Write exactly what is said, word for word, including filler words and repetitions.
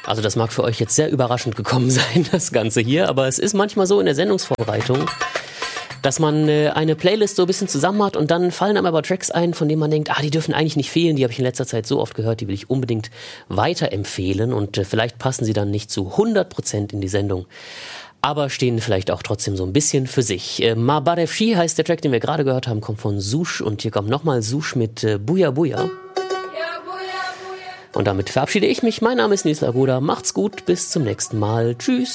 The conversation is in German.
Also das mag für euch jetzt sehr überraschend gekommen sein, das Ganze hier, aber es ist manchmal so in der Sendungsvorbereitung, dass man äh, eine Playlist so ein bisschen zusammen hat und dann fallen einem aber Tracks ein, von denen man denkt, ah, die dürfen eigentlich nicht fehlen, die habe ich in letzter Zeit so oft gehört, die will ich unbedingt weiterempfehlen und äh, vielleicht passen sie dann nicht zu hundert Prozent in die Sendung, aber stehen vielleicht auch trotzdem so ein bisschen für sich. Äh, Ma Barefshi heißt der Track, den wir gerade gehört haben, kommt von Sush und hier kommt nochmal Sush mit äh, Buja Buja. Und damit verabschiede ich mich. Mein Name ist Nils Agoda. Macht's gut, bis zum nächsten Mal. Tschüss.